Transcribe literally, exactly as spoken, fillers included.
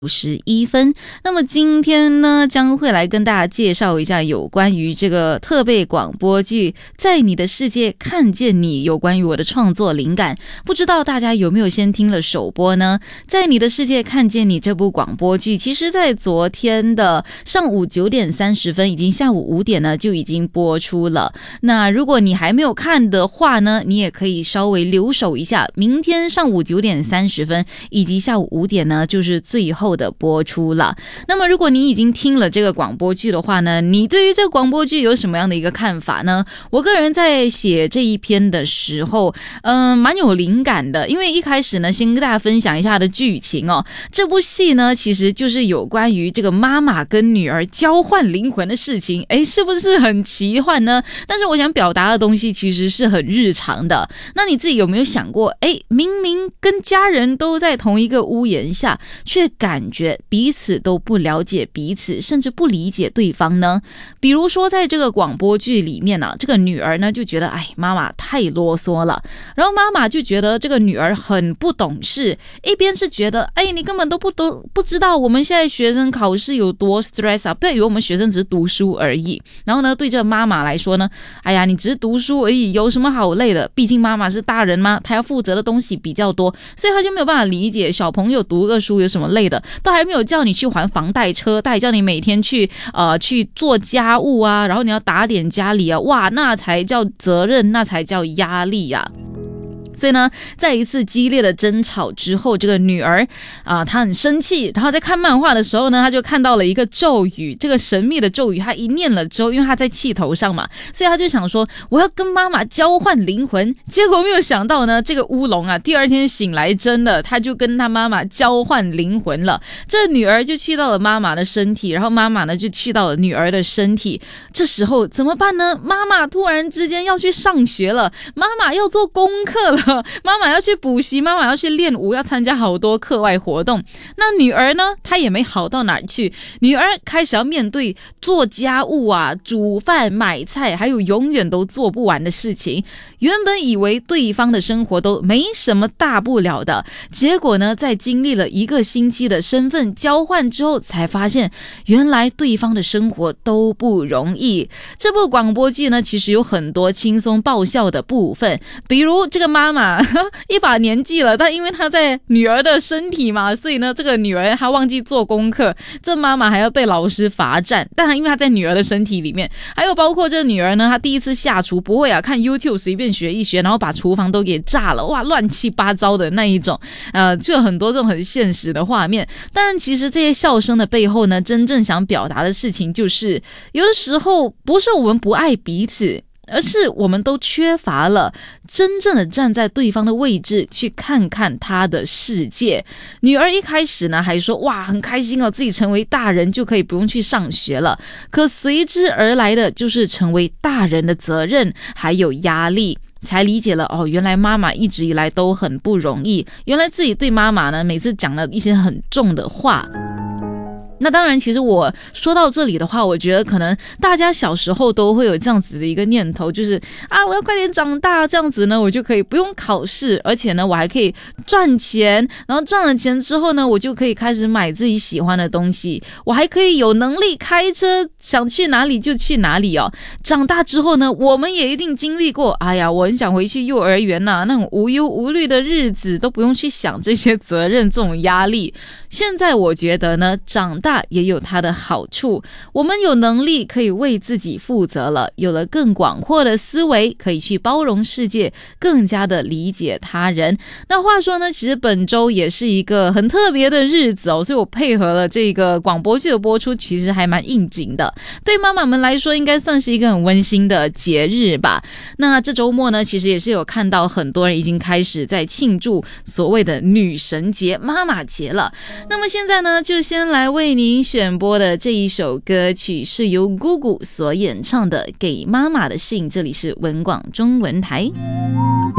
五十一分。那么今天呢，将会来跟大家介绍一下有关于这个特备广播剧《在你的世界看见你》，有关于我的创作灵感。不知道大家有没有先听了首播呢？在你的世界看见你这部广播剧，其实在昨天的上午九点三十分，已经下午五点呢就已经播出了。那如果你还没有看的话呢，你也可以稍微留守一下，明天上午九点三十分以及下午五点呢，就是最后的播出了。那么如果你已经听了这个广播剧的话呢，你对于这个广播剧有什么样的一个看法呢？我个人在写这一篇的时候嗯、呃，蛮有灵感的。因为一开始呢，先跟大家分享一下它的剧情哦。这部戏呢，其实就是有关于这个妈妈跟女儿交换灵魂的事情。诶，是不是很奇幻呢？但是我想表达的东西其实是很日常的。那你自己有没有想过，诶，明明跟家人都在同一个屋檐下，却感觉彼此都不了解彼此，甚至不理解对方呢？比如说在这个广播剧里面啊，这个女儿呢就觉得哎，妈妈太啰嗦了，然后妈妈就觉得这个女儿很不懂事，一边是觉得哎，你根本都不都不知道我们现在学生考试有多 stress 啊，不要以为我们学生只是读书而已。然后呢，对这个妈妈来说呢，哎呀，你只是读书而已，有什么好累的？毕竟妈妈是大人嘛，她要负责的东西比较多，所以她就没有办法理解小朋友读个书有什么累的，都还没有叫你去还房贷车贷，叫你每天去呃去做家务啊，然后你要打点家里啊，哇，那才叫责任，那才叫压力啊。所以呢，在一次激烈的争吵之后，这个女儿啊、呃，她很生气，然后在看漫画的时候呢，她就看到了一个咒语，这个神秘的咒语，她一念了之后，因为她在气头上嘛，所以她就想说，我要跟妈妈交换灵魂。结果没有想到呢，这个乌龙啊，第二天醒来真的，她就跟她妈妈交换灵魂了。这女儿就去到了妈妈的身体，然后妈妈呢就去到了女儿的身体。这时候怎么办呢？妈妈突然之间要去上学了，妈妈要做功课了。妈妈要去补习，妈妈要去练舞，要参加好多课外活动。那女儿呢，她也没好到哪儿去，女儿开始要面对做家务啊、煮饭、买菜，还有永远都做不完的事情。原本以为对方的生活都没什么大不了的，结果呢，在经历了一个星期的身份交换之后，才发现原来对方的生活都不容易。这部广播剧呢，其实有很多轻松爆笑的部分，比如这个妈妈一把年纪了，但因为她在女儿的身体嘛，所以呢，这个女儿她忘记做功课，这妈妈还要被老师罚站。但因为她在女儿的身体里面，还有包括这女儿呢，她第一次下厨不会啊，看 YouTube 随便学一学，然后把厨房都给炸了，哇，乱七八糟的那一种，呃，就有很多这种很现实的画面。但其实这些笑声的背后呢，真正想表达的事情就是，有的时候不是我们不爱彼此，而是我们都缺乏了真正的站在对方的位置去看看他的世界。女儿一开始呢还说哇很开心哦，自己成为大人就可以不用去上学了，可随之而来的就是成为大人的责任还有压力，才理解了哦，原来妈妈一直以来都很不容易，原来自己对妈妈呢每次讲了一些很重的话。那当然其实我说到这里的话，我觉得可能大家小时候都会有这样子的一个念头，就是啊我要快点长大，这样子呢我就可以不用考试，而且呢我还可以赚钱，然后赚了钱之后呢我就可以开始买自己喜欢的东西，我还可以有能力开车，想去哪里就去哪里哦。长大之后呢，我们也一定经历过，哎呀我很想回去幼儿园啊，那种无忧无虑的日子，都不用去想这些责任这种压力。现在我觉得呢，长大也有它的好处，我们有能力可以为自己负责了，有了更广阔的思维，可以去包容世界，更加的理解他人。那话说呢，其实本周也是一个很特别的日子哦，所以我配合了这个广播剧的播出，其实还蛮应景的。对妈妈们来说，应该算是一个很温馨的节日吧。那这周末呢，其实也是有看到很多人已经开始在庆祝所谓的女神节、妈妈节了。那么现在呢，就先来为您选播的这一首歌曲是由姑姑所演唱的《给妈妈的信》，这里是文广中文台。